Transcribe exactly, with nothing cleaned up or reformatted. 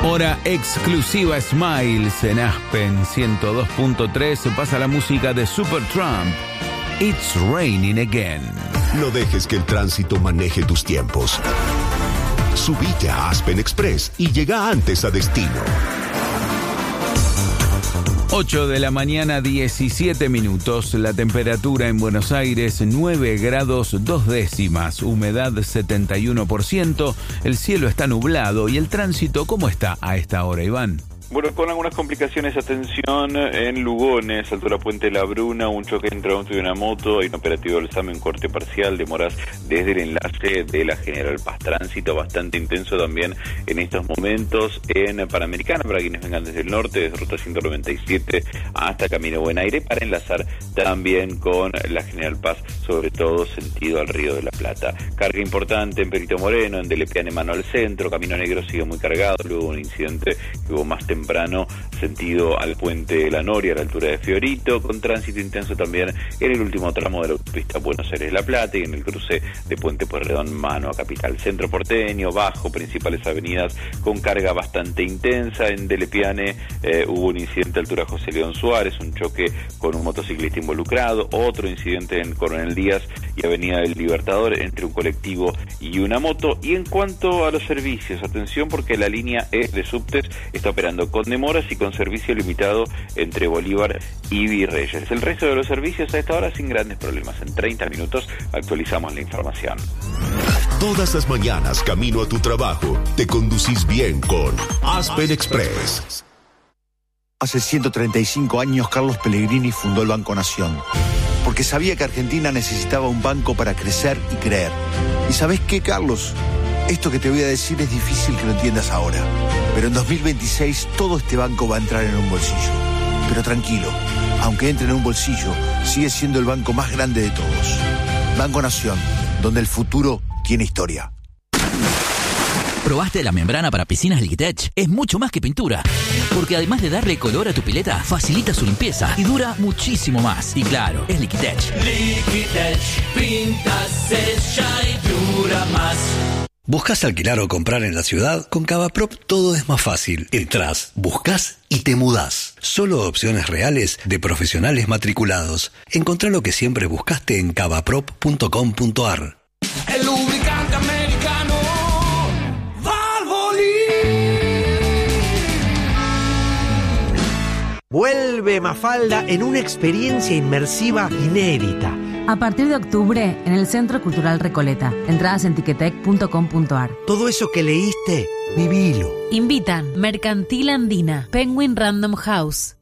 Hora exclusiva Smiles en Aspen ciento dos punto tres. Pasa la música de Supertramp. It's Raining Again. No dejes que el tránsito maneje tus tiempos. Subite a Aspen Express y llega antes a destino. ocho de la mañana, diecisiete minutos. La temperatura en Buenos Aires, nueve grados dos décimas. Humedad setenta y uno por ciento. El cielo está nublado. ¿Y el tránsito cómo está a esta hora, Iván? Bueno, con algunas complicaciones, atención, en Lugones, altura Puente La Bruna, un choque entre un auto y una moto, hay un operativo del SAME, un corte parcial, demoras desde el enlace de la General Paz. Tránsito bastante intenso también en estos momentos en Panamericana, para quienes vengan desde el norte, desde ruta ciento noventa y siete hasta Camino Buen Aire, para enlazar también con la General Paz, sobre todo sentido al Río de la Plata. Carga importante en Perito Moreno, en Delepiane Mano al centro, Camino Negro sigue muy cargado, luego un incidente que hubo más temprano temprano, sentido al puente de la Noria, a la altura de Fiorito, con tránsito intenso también en el último tramo de la autopista Buenos Aires-La Plata y en el cruce de Puente Pueyrredón Mano a Capital. Centro porteño, bajo, principales avenidas con carga bastante intensa. En Delepiane eh, hubo un incidente a altura José León Suárez, un choque con un motociclista involucrado, otro incidente en Coronel Díaz y Avenida del Libertador entre un colectivo y una moto. Y en cuanto a los servicios, atención porque la línea E de subtes está operando con demoras y con servicio limitado entre Bolívar y Virreyes. El resto de los servicios a esta hora sin grandes problemas. En treinta minutos actualizamos la información. Todas las mañanas, camino a tu trabajo, te conducís bien con Aspen Express. Hace ciento treinta y cinco años, Carlos Pellegrini fundó el Banco Nación, porque sabía que Argentina necesitaba un banco para crecer y creer. ¿Y sabés qué, Carlos? Esto que te voy a decir es difícil que lo entiendas ahora, pero en dos mil veintiséis todo este banco va a entrar en un bolsillo. Pero tranquilo, aunque entre en un bolsillo, sigue siendo el banco más grande de todos. Banco Nación, donde el futuro tiene historia. ¿Probaste la membrana para piscinas Liquitech? Es mucho más que pintura, porque además de darle color a tu pileta, facilita su limpieza y dura muchísimo más. Y claro, es Liquitech. Liquitech, pinta, sella y dura más. ¿Buscas alquilar o comprar en la ciudad? Con Cavaprop todo es más fácil. Entrás, buscas y te mudás. Solo opciones reales de profesionales matriculados. Encontrá lo que siempre buscaste en cavaprop punto com punto ar. El lubricante americano Valvoline. Vuelve Mafalda en una experiencia inmersiva inédita. A partir de octubre, en el Centro Cultural Recoleta. Entradas en tiquetec punto com punto ar. Todo eso que leíste, vivilo. Invitan Mercantil Andina, Penguin Random House,